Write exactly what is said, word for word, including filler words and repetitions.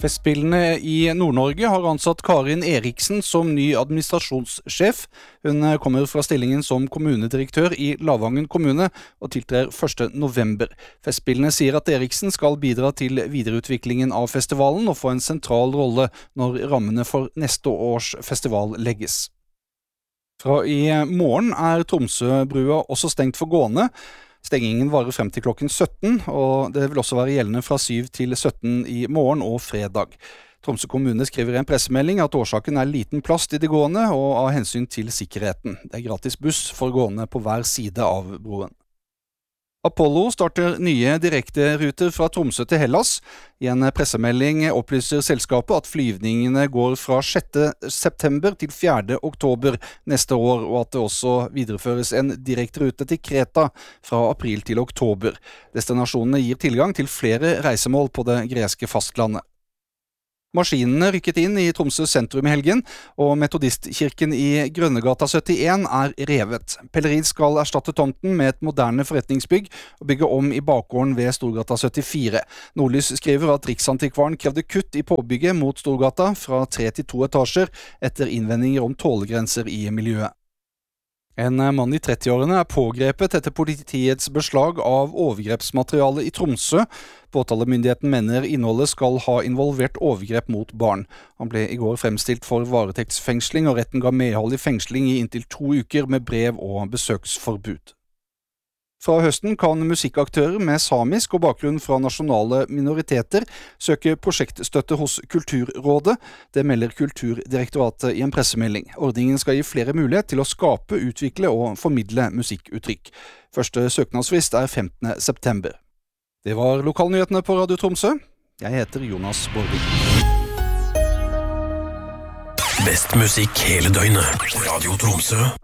Festspillene i Nord-Norge har ansatt Karin Eriksen som ny administrasjonssjef. Hun kommer fra stillingen som kommunedirektør i Lavangen kommune og tiltrer første november. Festspillene sier at Eriksen skal bidra til videreutviklingen av festivalen og få en sentral rolle når rammene for neste års festival legges. Fra i morgen er Tromsøbrua også stengt for gående. Stengingen varer frem til klokken sytten, og det vil også være gjeldende fra syv til sytten i morgen og fredag. Tromsø kommune skriver i en pressemelding at årsaken er liten plass i det gående og av hensyn til sikkerheten. Det er gratis buss for gående på hver side av broen. Apollo starter nye direkteruter fra Tromsø til Hellas. I en pressemelding opplyser selskapet at flyvningene går fra sjette september til fjerde oktober neste år, og at det også videreføres en direkterute til Kreta fra april til oktober. Destinasjonene gir tilgang til flere reisemål på det greske fastlandet. Maskinene rykket inn i Tromsø sentrum i helgen, og Metodistkirken i Grønnegata syttien er revet. Pellerin skal erstatte tomten med et moderne forretningsbygg og bygge om i bakgården ved Storgata syttifire. Nordlys skriver at Riksantikvaren krevde kutt i påbygget mot Storgata fra tre til to etasjer etter innvendinger om tålegrenser i miljøet. En mann i trettiårene er pågrepet etter politiets beslag av overgrepsmateriale i Tromsø. Påtalemyndigheten mener innholdet skal ha involvert overgrep mot barn. Han ble i går fremstilt for varetektsfengsling, og retten ga medhold i fengsling i inntil to uker med brev og besøksforbud. Fra høsten kan musikkaktører med samisk og bakgrunn fra nasjonale minoriteter søke prosjektstøtte hos Kulturrådet. Det melder Kulturdirektoratet i en pressemelding. Ordningen skal gi flere mulighet til å skape, utvikle og formidle musikkuttrykk. Første søknadsfrist er femtende september. Det var lokalnyhetene på Radio Tromsø. Jeg heter Jonas Borvik. Best musikk hele døgnet. Radio Tromsø.